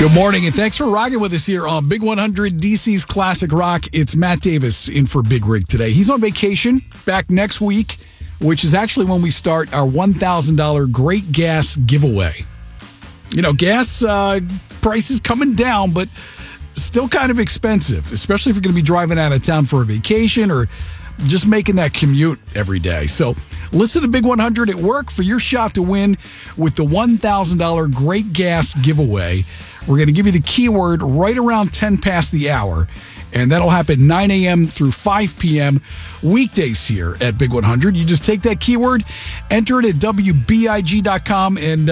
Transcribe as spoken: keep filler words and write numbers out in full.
Good morning, and thanks for rocking with us here on Big one hundred D C's Classic Rock. It's Matt Davis in for Big Rig today. He's on vacation, back next week, which is actually when we start our one thousand dollars Great Gas giveaway. You know, gas uh, prices coming down, but still kind of expensive, especially if you're going to be driving out of town for a vacation or just making that commute every day. So listen to Big one hundred at work for your shot to win with the one thousand dollars Great Gas giveaway. We're going to give you the keyword right around ten past the hour, and that'll happen nine a.m. through five p.m. weekdays here at Big one hundred. You just take that keyword, enter it at W B I G dot com, and